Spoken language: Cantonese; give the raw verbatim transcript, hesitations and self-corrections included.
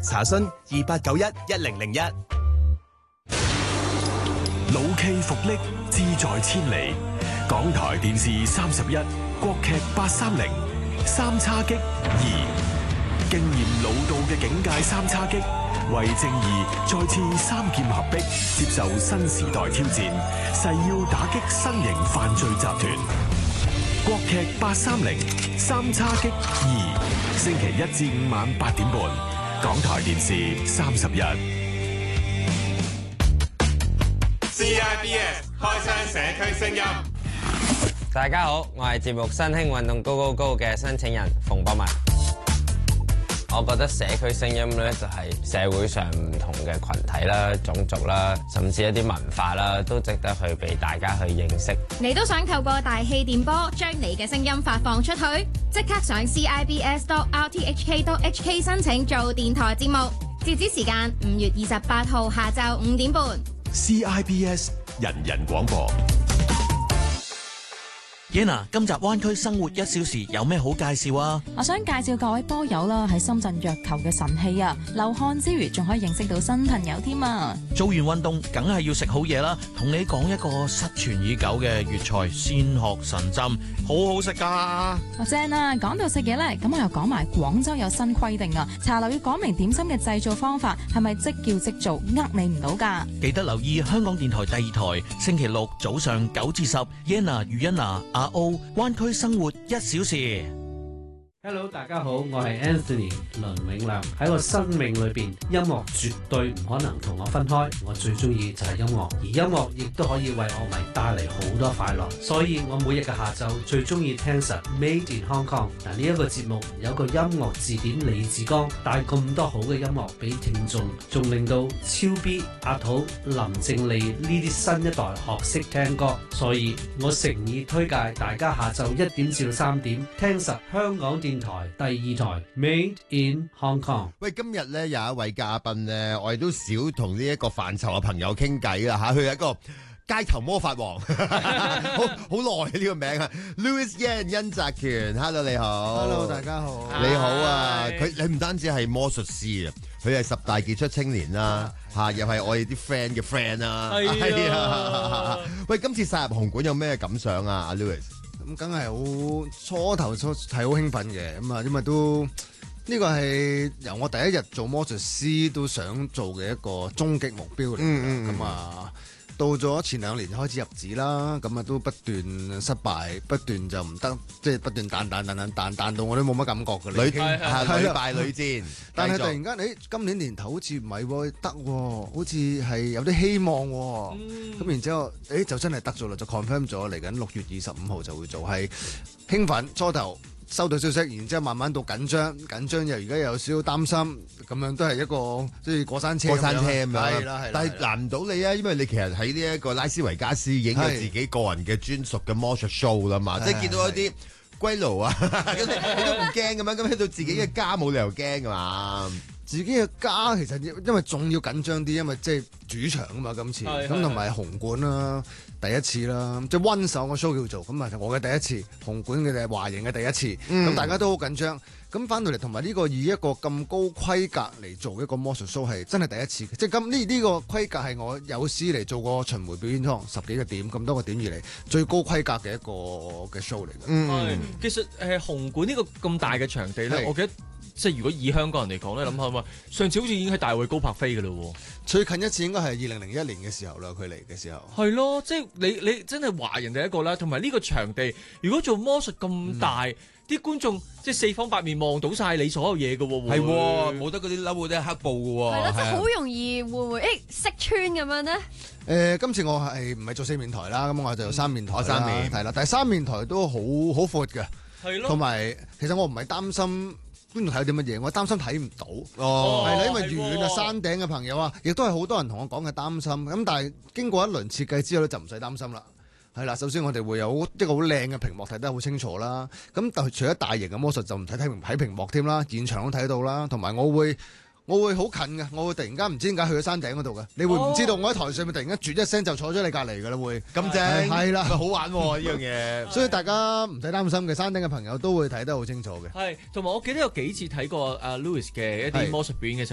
查詢二八九一一零零一。 老 K 復力，志在千里。港台電視三十一，國劇八三零，三叉戟二，經驗老道嘅警界三叉戟，為正義再次三劍合璧，接受新時代挑戰，誓要打擊新型犯罪集團。國劇八三零，三叉戟二，星期一至五晚八點半，港台電視三十一。 C I B S 開箱社區聲音。 大家好，我係節目新興運動高高高嘅申請人馮博文。我覺得社區聲音咧就係社會上唔同嘅群體啦、種族啦，甚至一啲文化啦，都值得去俾大家去認識。 你都想透過大氣電波將你嘅聲音發放出去？即刻上 C I B S dot R T H K dot H K 申請做電台節目，截止時間五月二十八號下晝五點半。 C I B S 人人廣播。 Yenna， 今集灣區生活一小時有咩好介紹啊？ 我想介紹各位波友啦，喺深圳藥球嘅神器啊，流汗之餘仲可以認識到新朋友添啊！ 做完運動梗係要食好嘢啦，同你講一個失傳已久嘅粵菜鮮殼神針，好好食噶！ 哇正啊！講到食嘢咧，咁我又講埋廣州有新規定啊，茶樓要講明點心嘅製造方法，係咪即叫即做，呃你唔到噶？ 記得留意香港電台第二台，星期六早上九至十 ，Yenna 余欣娜阿 O 灣區生活一小時。 Hello， 大家好，我係 Anthony 倫永亮。喺我生命裏邊，音樂絕對唔可能同我分開。我最中意就係音樂，而音樂亦都可以為樂迷帶嚟好多快樂。所以我每日嘅下晝最中意聽實 Made in Hong Kong。嗱，呢一個節目有個音樂字典李志剛帶咁多好嘅音樂俾聽眾，仲令到超 B 阿土林靜麗呢啲新一代學識聽歌。所以我誠意推介大家下晝一點至到三點聽實香港電台第二台 Made in Hong Kong。 喂，今日咧有一位嘉賓咧，我哋都少同呢一個範疇嘅朋友傾偈啦吓，佢係一個街頭魔法王，好好耐呢個名啊 ，Louis Yan 殷澤權 ，Hello 你好 ，Hello 大家好， 你好啊，佢你唔單止係魔術師啊，佢係十大傑出青年啦，吓又係我哋啲 friend 嘅 friend 啦，係啊，喂，今次殺入紅館有咩感想啊，阿 Louis？ 咁梗係好初頭初係好興奮嘅，咁啊，因為都呢個係由我第一日做魔術師都想做嘅一個終極目標嚟嘅，咁、嗯嗯、啊到咗前兩年開始入紙啦，咁啊都不斷失敗，不斷就唔得，即係不斷彈彈彈彈彈彈到我都冇乜感覺㗎啦， 屢係屢敗屢戰， 但係突然間，誒今年年頭好似唔係喎，得喎，好似係有啲希望喎，咁、嗯、然之後，誒就真係得咗啦，就 confirm 咗嚟緊六月二十五號就會做，係興奮初頭。收到消息，然之後慢慢到緊張，緊張又而家又有少少擔心，咁樣都係一個即係過山車， 過山車咁樣。 係啦係啦。但係難唔到你啊，因為你其實喺呢一個拉斯維加斯已經有自己個人嘅專屬嘅魔術 show 啦嘛，即係見到一啲龜佬啊，咁你你都唔驚咁樣，咁喺到自己嘅家冇理由驚㗎嘛。 自己嘅家其實因為仲要緊張啲，因為即係主場啊嘛，今次咁同埋紅館啦，第一次啦，即係溫手個 show 叫做咁啊，我嘅第一次紅館嘅華營嘅第一次，咁、嗯、大家都好緊張。咁翻到嚟同埋呢個以一個咁高規格嚟做一個魔術 show 係真係第一次，即係咁呢呢個規格係我有史嚟做過巡迴表演倉十幾個點咁多個點以嚟最高規格嘅一個嘅 show 嚟嘅。 嗯，其實誒、呃、紅館呢個咁大嘅場地咧，我記得。即係如果以香港人嚟講咧，諗下嘛，上次好似已經喺大會高柏飛嘅嘞喎。 最近一次應該係二零零一年嘅時候啦，佢嚟嘅時候。 係咯，即係你你真係華人第一個啦，同埋呢個場地，如果做魔術咁大，啲、嗯、觀眾即係四方八面望到晒你所有嘢嘅喎。 係喎，冇得嗰啲褸嗰啲黑布嘅喎。 係咯，即係好容易會唔會誒識穿咁樣咧？誒、 呃，今次我係唔係做四面台啦？咁我就三面台啦， 嗯、三面係啦，但係三面台都好好闊嘅。 係咯。 同埋其實我唔係擔心。觀眾睇到啲乜嘢？我擔心睇唔到， 哦， 係啦，因為遠啊，山頂嘅朋友啊，亦都係好多人同我講嘅擔心。咁但係經過一輪設計之後咧，就唔使擔心啦。係啦，首先我哋會有一個好靚嘅屏幕睇得好清楚啦。咁但係除咗大型嘅魔術就唔使睇屏睇屏幕添啦，現場都睇到啦。同埋我會。我會好近嘅，我會突然間唔知點解去咗山頂嗰度嘅，你會唔知道我喺台上面突然間絕一聲就坐咗你隔離㗎啦會， 咁正係啦， 好玩喎呢樣嘢， 所以大家唔使擔心嘅，山頂嘅朋友都會睇得好清楚嘅。 係，同埋我記得有幾次睇過阿 Louis 嘅一啲魔術表演嘅時候。